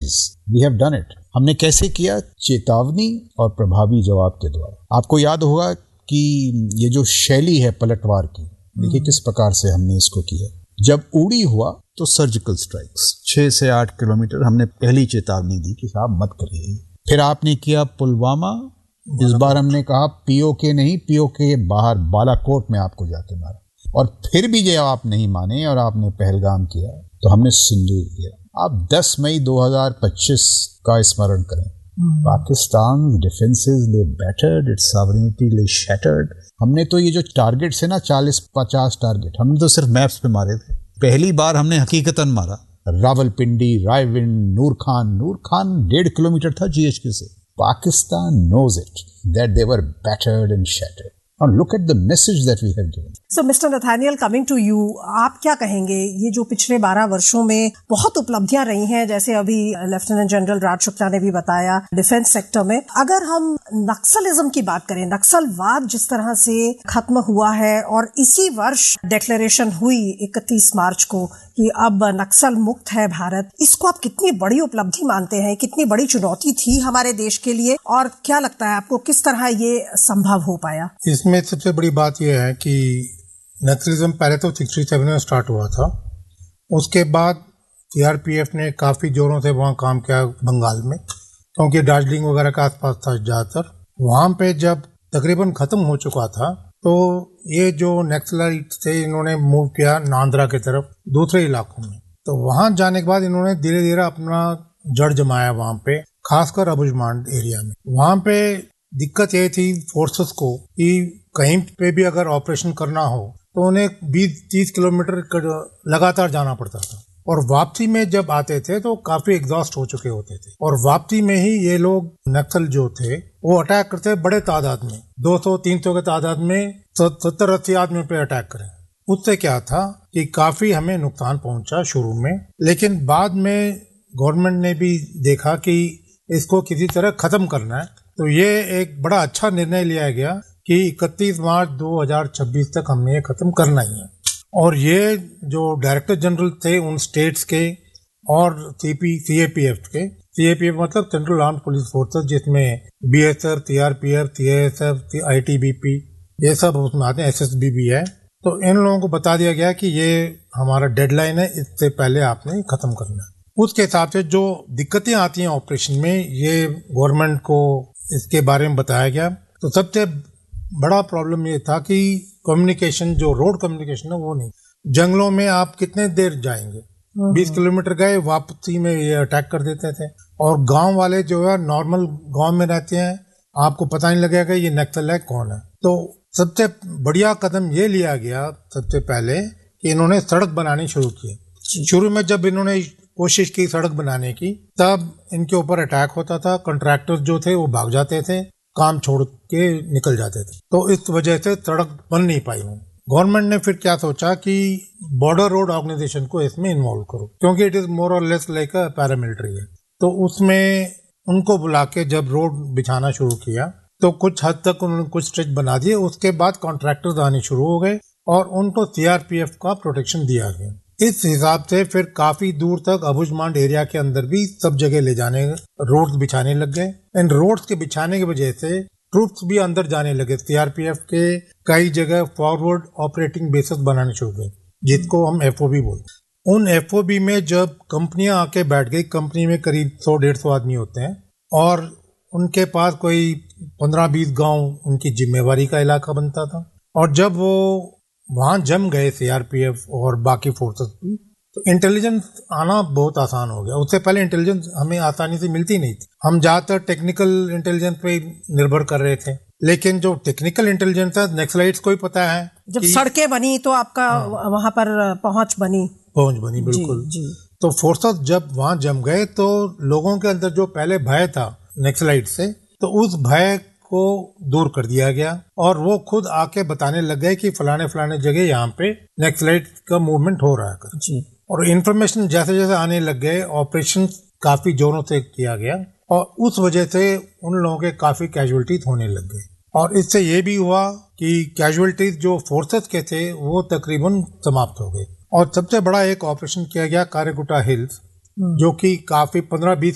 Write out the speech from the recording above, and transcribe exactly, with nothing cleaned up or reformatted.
Days we have done it. हमने कैसे किया? चेतावनी और प्रभावी जवाब के द्वारा। आपको याद होगा कि ये जो शैली है पलटवार की, देखिए किस प्रकार से हमने इसको किया। जब उड़ी हुआ तो सर्जिकल स्ट्राइक्स, छह से आठ किलोमीटर हमने पहली चेतावनी दी कि साहब मत करिए। फिर आपने किया पुलवामा, इस बार हमने कहा पीओके नहीं, पीओके बाहर बालाकोट में आपको जाके मारा। और फिर भी जब आप नहीं माने और आपने पहलगाम किया तो हमने सिंदूर किया। आप दस मई दो हज़ार पच्चीस का स्मरण करें। पाकिस्तान डिफेंसेस ले बैटर्ड, इट्स सॉवरेनिटी ले शैटर्ड। हमने तो ये जो टारगेट्स है ना, चालीस पचास टारगेट, हमने तो सिर्फ मैप्स पे मारे थे। पहली बार हमने हकीकतन मारा। रावलपिंडी, रायविंड, नूर खान नूर खान डेढ़ किलोमीटर था जीएचक्यू से। Pakistan knows it, that they were battered and shattered. And look at the message that we have given. So, Mister Nathaniel, coming to you, आप क्या कहेंगे? ये जो पिछले बारह वर्षों में बहुत उपलब्धियां रही हैं, जैसे अभी लेफ्टिनेंट जनरल राज शुक्ला ने भी बताया डिफेंस सेक्टर में। अगर हम नक्सलिज्म की बात करें, नक्सलवाद जिस तरह से खत्म हुआ है और इसी वर्ष डिक्लेरेशन हुई इकतीस मार्च को कि अब नक्सल मुक्त है भारत, इसको आप कितनी बड़ी उपलब्धि मानते हैं? कितनी बड़ी चुनौती थी हमारे देश के लिए, और क्या लगता है आपको किस तरह ये संभव हो पाया? इसमें सबसे बड़ी बात यह है कि नक्सलिज्म पहले तो सड़सठ में स्टार्ट हुआ था, उसके बाद सीआरपीएफ ने काफ़ी जोरों से वहाँ काम किया बंगाल में, क्योंकि दार्जिलिंग वगैरह के आसपास था ज़्यादातर। वहाँ पे जब तकरीबन ख़त्म हो चुका था तो ये जो नक्सलाइट थे इन्होंने मूव किया नांद्रा की तरफ, दूसरे इलाकों में। तो वहाँ जाने के बाद इन्होंने धीरे धीरे अपना जड़ जमाया वहाँ पे, खासकर अबुजमांड एरिया में। वहाँ पे दिक्कत ये थी फोर्सेस को कि कहीं पे भी अगर ऑपरेशन करना हो तो उन्हें बीस तीस किलोमीटर लगातार जाना पड़ता था, और वापसी में जब आते थे तो काफी एग्जॉस्ट हो चुके होते थे। और वापसी में ही ये लोग नक्सल जो थे वो अटैक करते बड़े तादाद में, दो सौ तीन सौ के तादाद में सत्तर अस्सी आदमी पे अटैक करें। उससे क्या था कि काफी हमें नुकसान पहुंचा शुरू में, लेकिन बाद में गवर्नमेंट ने भी देखा कि इसको किसी तरह खत्म करना है, तो ये एक बड़ा अच्छा निर्णय लिया गया कि इकतीस मार्च दो हज़ार छब्बीस तक हमने ये खत्म करना ही है। और ये जो डायरेक्टर जनरल थे उन स्टेट्स के और सीपी सीएपीएफ के, सीएपीएफ मतलब सेंट्रल आर्म्ड पुलिस फोर्सेस, जिसमें बीएसएफ, सीआरपीएफ, सीआईएसएफ, आईटीबीपी ये सब उसमें आते हैं, एसएसबी भी है। तो इन लोगों को बता दिया गया कि ये हमारा डेडलाइन है, इससे पहले आपने खत्म करना है। उसके हिसाब से जो दिक्कतें आती हैं ऑपरेशन में, ये गवर्नमेंट को इसके बारे में बताया गया। तो सबसे बड़ा प्रॉब्लम ये था कि कम्युनिकेशन, जो रोड कम्युनिकेशन है वो नहीं। जंगलों में आप कितने देर जाएंगे, बीस किलोमीटर गए, वापसी में ये अटैक कर देते थे। और गांव वाले जो है नॉर्मल गांव में रहते हैं, आपको पता नहीं लगेगा ये नक्सल है कौन है। तो सबसे बढ़िया कदम ये लिया गया सबसे पहले कि इन्होंने सड़क बनानी शुरू की। शुरू में जब इन्होंने कोशिश की सड़क बनाने की, तब इनके ऊपर अटैक होता था, कॉन्ट्रैक्टर्स जो थे वो भाग जाते थे, काम छोड़ के निकल जाते थे। तो इस वजह से सड़क बन नहीं पाई हूँ। गवर्नमेंट ने फिर क्या सोचा कि बॉर्डर रोड ऑर्गेनाइजेशन को इसमें इन्वॉल्व करो, क्योंकि इट इज मोर और लेस लाइक अ पैरामिलिट्री है। तो उसमें उनको बुला के जब रोड बिछाना शुरू किया तो कुछ हद तक उन्होंने कुछ स्ट्रेच बना दिए। उसके बाद कॉन्ट्रैक्टर्स आने शुरू हो गए और उनको सीआरपीएफ का प्रोटेक्शन दिया गया। इस हिसाब से फिर काफी दूर तक अबुजमांड एरिया के अंदर भी सब जगह ले जाने, रोड्स बिछाने लग गए। इन रोड्स के बिछाने की वजह से ट्रूप्स भी अंदर जाने लगे। सीआरपीएफ के कई जगह फॉरवर्ड ऑपरेटिंग बेसिस बनाने शुरू हुए, जिसको हम एफओबी बोलते हैं। उन एफओबी में जब कंपनियां आके बैठ गई, कंपनी में करीब सौ डेढ़ सौ आदमी होते हैं और उनके पास कोई पंद्रह बीस गांव उनकी जिम्मेवारी का इलाका बनता था। और जब वो वहां जम गए सीआरपीएफ और बाकी फोर्सेस भी, तो इंटेलिजेंस आना बहुत आसान हो गया। उससे पहले इंटेलिजेंस हमें आसानी से मिलती नहीं थी। हम ज्यादातर टेक्निकल इंटेलिजेंस पे निर्भर कर रहे थे, लेकिन जो टेक्निकल इंटेलिजेंस है नेक्सलाइट्स को ही पता है। जब सड़कें बनी तो आपका हाँ, वहां पर पहुंच बनी पहुंच बनी बिल्कुल जी, जी। तो फोर्सेस जब वहां जम गए तो लोगों के अंदर जो पहले भय था नेक्सलाइट से, तो उस भय को दूर कर दिया गया और वो खुद आके बताने लग गए कि फलाने फलाने जगह यहाँ पे नेक्सलाइट का मूवमेंट हो रहा है जी। और इन्फॉर्मेशन जैसे जैसे आने लग गए, ऑपरेशन काफी जोरों से किया गया और उस वजह से उन लोगों के काफी कैजुअलिटीज होने लग गए। और इससे ये भी हुआ कि कैजुअलिटीज जो फोर्सेस के थे वो तकरीबन समाप्त हो गए। और सबसे बड़ा एक ऑपरेशन किया गया कारेगुटा हिल्स, जो कि काफी पंद्रह बीस